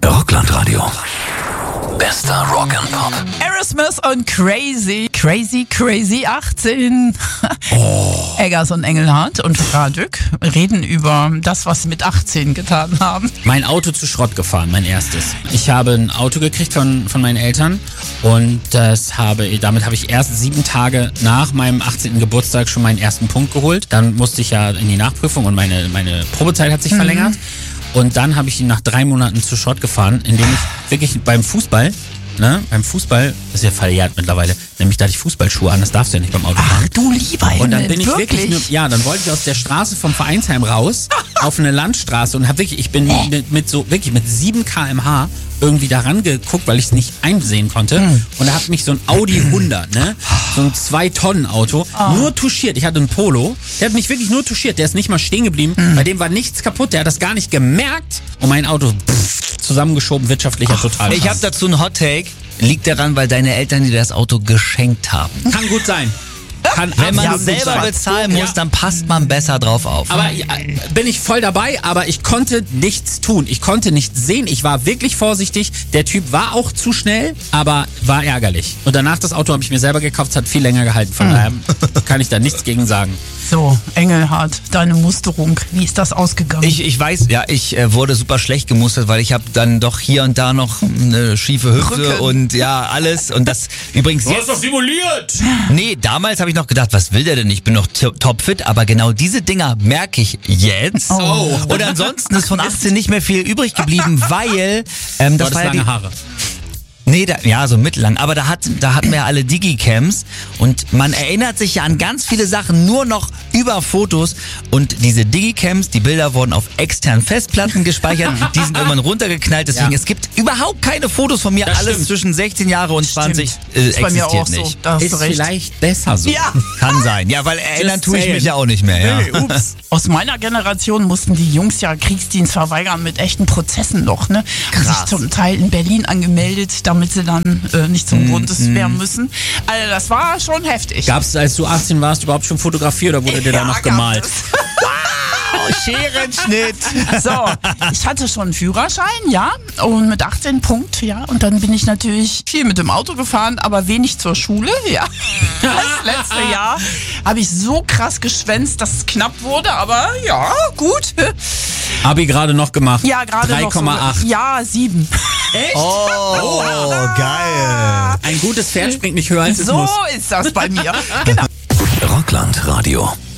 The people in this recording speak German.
Rockland-Radio. Bester Rock and Pop. Aerosmith und Crazy 18. Eggers und Engelhardt und Radük reden über das, was sie mit 18 getan haben. Mein Auto zu Schrott gefahren, mein erstes. Ich habe ein Auto gekriegt von meinen Eltern und damit habe ich erst 7 Tage nach meinem 18. Geburtstag schon meinen ersten Punkt geholt. Dann musste ich ja in die Nachprüfung und meine Probezeit hat sich verlängert. Und dann habe ich ihn nach 3 Monaten zu Schrott gefahren, indem ich wirklich beim Fußball, das ist ja verjährt mittlerweile, nämlich da hatte ich Fußballschuhe an, das darfst du ja nicht beim Auto fahren. Ach du lieber Himmel, und dann bin ich wirklich? dann wollte ich aus der Straße vom Vereinsheim raus auf eine Landstraße und ich bin mit 7 km/h irgendwie daran geguckt, weil ich es nicht einsehen konnte. Und da hat mich so ein Audi 100, so ein 2-Tonnen-Auto, nur touchiert. Ich hatte einen Polo, der hat mich wirklich nur touchiert, der ist nicht mal stehen geblieben, bei dem war nichts kaputt, der hat das gar nicht gemerkt und mein Auto zusammengeschoben, wirtschaftlicher total. Ich habe dazu einen Hot-Take. Liegt daran, weil deine Eltern dir das Auto geschenkt haben. Kann gut sein. Wenn man selber bezahlen muss, dann passt man besser drauf auf. Aber bin ich voll dabei, aber ich konnte nichts tun. Ich konnte nichts sehen. Ich war wirklich vorsichtig. Der Typ war auch zu schnell, aber war ärgerlich. Und danach das Auto habe ich mir selber gekauft. Es hat viel länger gehalten. Von daher kann ich da nichts gegen sagen. So, Engelhardt, deine Musterung, wie ist das ausgegangen? Ich weiß, ich wurde super schlecht gemustert, weil ich habe dann doch hier und da noch eine schiefe Hüfte Rücken. und ja, alles. Und das übrigens Du hast doch simuliert! Nee, damals habe ich noch gedacht, was will der denn? Ich bin noch topfit, aber genau diese Dinger merke ich jetzt. Oh. Und ansonsten ist von 18 nicht mehr viel übrig geblieben, weil das war ja lange Haare. Nee, so mittellang. Aber da hatten wir ja alle Digicams und man erinnert sich ja an ganz viele Sachen nur noch über Fotos und diese Digicams, die Bilder wurden auf externen Festplatten gespeichert, die sind irgendwann runtergeknallt, deswegen es gibt überhaupt keine Fotos von mir, Das alles stimmt. zwischen 16 Jahre und 20 ist bei mir auch existiert so. nicht. Da hast du Ist recht. vielleicht besser so. Ja. Kann sein. Ja, weil erinnern tue ich saying. mich ja auch nicht mehr. Ja. Hey, ups. Aus meiner Generation mussten die Jungs ja Kriegsdienst verweigern mit echten Prozessen noch, ne? Haben sich Krass. zum Teil in Berlin angemeldet, damit sie dann nicht zum Bundeswehr müssen. Also das war schon heftig. Gab es, als du 18 warst, überhaupt schon Fotografie oder wurde dir da noch gab gemalt? es. Scherenschnitt. So, ich hatte schon einen Führerschein, ja, und mit 18 Punkt, ja, und dann bin ich natürlich viel mit dem Auto gefahren, aber wenig zur Schule, ja. Das letzte Jahr habe ich so krass geschwänzt, dass es knapp wurde, aber ja, gut. Abi gerade noch gemacht. Ja, gerade noch so. 3,8. Ja, 7. Echt? Oh, geil. Ein gutes Pferd springt nicht höher als es So muss. ist das bei mir. Genau. Rockland-Radio.